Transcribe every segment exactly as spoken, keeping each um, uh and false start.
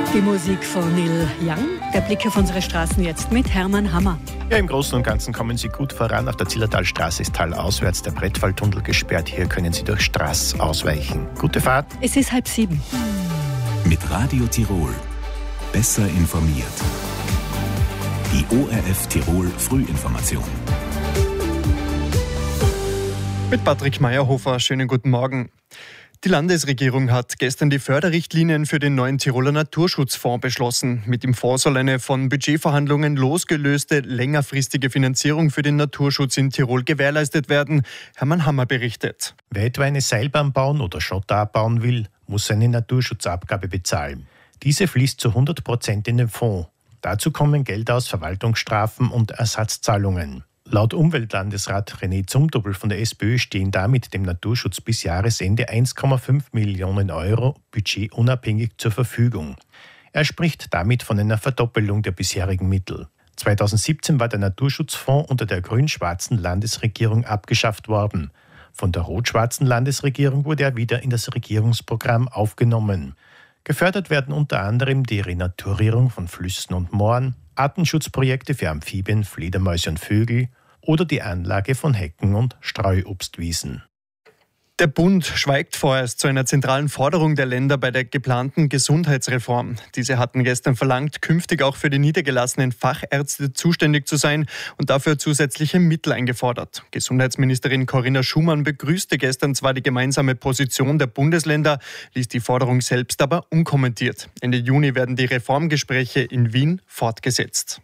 Die Musik von Neil Young. Der Blick auf unsere Straßen jetzt mit Hermann Hammer. Ja, im Großen und Ganzen kommen Sie gut voran. Auf der Zillertalstraße ist talauswärts der Brettfalltunnel gesperrt. Hier können Sie durch Straß ausweichen. Gute Fahrt. Es ist halb sieben. Mit Radio Tirol. Besser informiert. Die O R F Tirol Frühinformation. Mit Patrick Meyerhofer, schönen guten Morgen. Die Landesregierung hat gestern die Förderrichtlinien für den neuen Tiroler Naturschutzfonds beschlossen. Mit dem Fonds soll eine von Budgetverhandlungen losgelöste, längerfristige Finanzierung für den Naturschutz in Tirol gewährleistet werden. Hermann Hammer berichtet. Wer etwa eine Seilbahn bauen oder Schotter abbauen will, muss eine Naturschutzabgabe bezahlen. Diese fließt zu hundert Prozent in den Fonds. Dazu kommen Gelder aus Verwaltungsstrafen und Ersatzzahlungen. Laut Umweltlandesrat René Zumtobel von der SPÖ stehen damit dem Naturschutz bis Jahresende eins Komma fünf Millionen Euro budgetunabhängig zur Verfügung. Er spricht damit von einer Verdoppelung der bisherigen Mittel. zweitausendsiebzehn war der Naturschutzfonds unter der grün-schwarzen Landesregierung abgeschafft worden. Von der rot-schwarzen Landesregierung wurde er wieder in das Regierungsprogramm aufgenommen. Gefördert werden unter anderem die Renaturierung von Flüssen und Mooren, Artenschutzprojekte für Amphibien, Fledermäuse und Vögel oder die Anlage von Hecken- und Streuobstwiesen. Der Bund schweigt vorerst zu einer zentralen Forderung der Länder bei der geplanten Gesundheitsreform. Diese hatten gestern verlangt, künftig auch für die niedergelassenen Fachärzte zuständig zu sein und dafür zusätzliche Mittel eingefordert. Gesundheitsministerin Corinna Schumann begrüßte gestern zwar die gemeinsame Position der Bundesländer, ließ die Forderung selbst aber unkommentiert. Ende Juni werden die Reformgespräche in Wien fortgesetzt.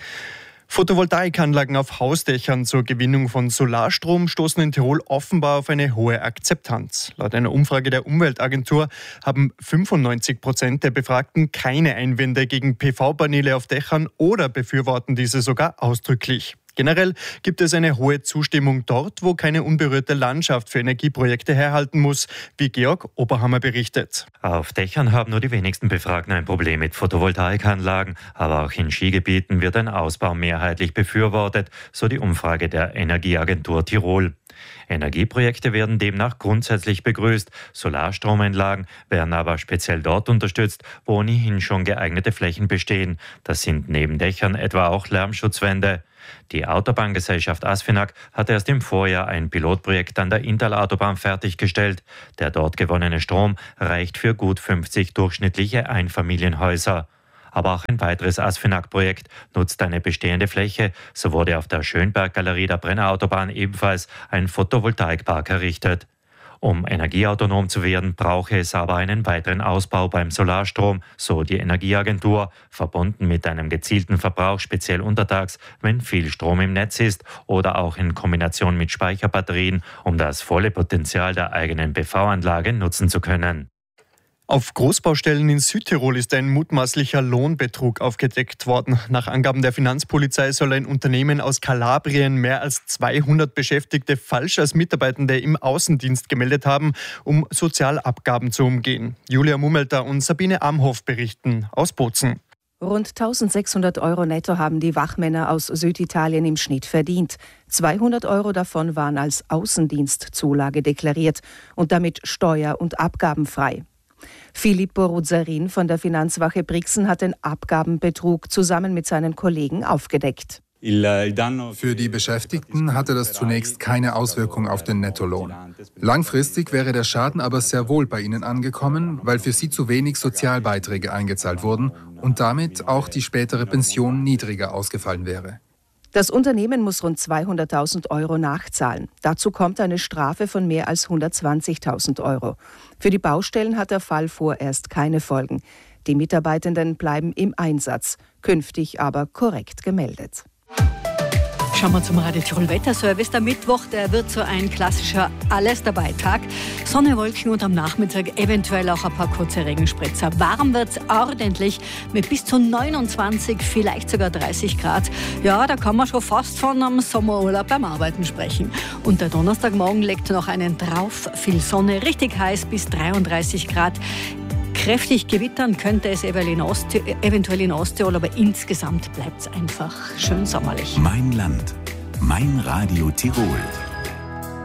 Photovoltaikanlagen auf Hausdächern zur Gewinnung von Solarstrom stoßen in Tirol offenbar auf eine hohe Akzeptanz. Laut einer Umfrage der Umweltagentur haben fünfundneunzig Prozent der Befragten keine Einwände gegen P V-Paneele auf Dächern oder befürworten diese sogar ausdrücklich. Generell gibt es eine hohe Zustimmung dort, wo keine unberührte Landschaft für Energieprojekte herhalten muss, wie Georg Oberhammer berichtet. Auf Dächern haben nur die wenigsten Befragten ein Problem mit Photovoltaikanlagen, aber auch in Skigebieten wird ein Ausbau mehrheitlich befürwortet, so die Umfrage der Energieagentur Tirol. Energieprojekte werden demnach grundsätzlich begrüßt. Solarstromanlagen werden aber speziell dort unterstützt, wo ohnehin schon geeignete Flächen bestehen. Das sind neben Dächern etwa auch Lärmschutzwände. Die Autobahngesellschaft Asfinag hat erst im Vorjahr ein Pilotprojekt an der Inntal-Autobahn fertiggestellt. Der dort gewonnene Strom reicht für gut fünfzig durchschnittliche Einfamilienhäuser. Aber auch ein weiteres Asfinag-Projekt nutzt eine bestehende Fläche. So wurde auf der Schönberg-Galerie der Brennerautobahn ebenfalls ein Photovoltaikpark errichtet. Um energieautonom zu werden, brauche es aber einen weiteren Ausbau beim Solarstrom, so die Energieagentur, verbunden mit einem gezielten Verbrauch, speziell untertags, wenn viel Strom im Netz ist oder auch in Kombination mit Speicherbatterien, um das volle Potenzial der eigenen P V-Anlage nutzen zu können. Auf Großbaustellen in Südtirol ist ein mutmaßlicher Lohnbetrug aufgedeckt worden. Nach Angaben der Finanzpolizei soll ein Unternehmen aus Kalabrien mehr als zweihundert Beschäftigte falsch als Mitarbeitende im Außendienst gemeldet haben, um Sozialabgaben zu umgehen. Julia Mummelter und Sabine Amhoff berichten aus Bozen. Rund eintausendsechshundert Euro netto haben die Wachmänner aus Süditalien im Schnitt verdient. zweihundert Euro davon waren als Außendienstzulage deklariert und damit steuer- und abgabenfrei. Filippo Ruzzarin von der Finanzwache Brixen hat den Abgabenbetrug zusammen mit seinen Kollegen aufgedeckt. Für die Beschäftigten hatte das zunächst keine Auswirkung auf den Nettolohn. Langfristig wäre der Schaden aber sehr wohl bei ihnen angekommen, weil für sie zu wenig Sozialbeiträge eingezahlt wurden und damit auch die spätere Pension niedriger ausgefallen wäre. Das Unternehmen muss rund zweihunderttausend Euro nachzahlen. Dazu kommt eine Strafe von mehr als hundertzwanzigtausend Euro. Für die Baustellen hat der Fall vorerst keine Folgen. Die Mitarbeitenden bleiben im Einsatz, künftig aber korrekt gemeldet. Schauen wir zum Radio Tirol Wetterservice. Der Mittwoch, der wird so ein klassischer Alles-dabei-Tag. Sonne, Wolken und am Nachmittag eventuell auch ein paar kurze Regenspritzer. Warm wird es ordentlich mit bis zu neunundzwanzig, vielleicht sogar dreißig Grad. Ja, da kann man schon fast von einem Sommerurlaub beim Arbeiten sprechen. Und der Donnerstagmorgen legt noch einen drauf. Viel Sonne, richtig heiß bis dreiunddreißig Grad. Kräftig gewittern könnte es eventuell in Osttirol, aber insgesamt bleibt es einfach schön sommerlich. Mein Land, mein Radio Tirol.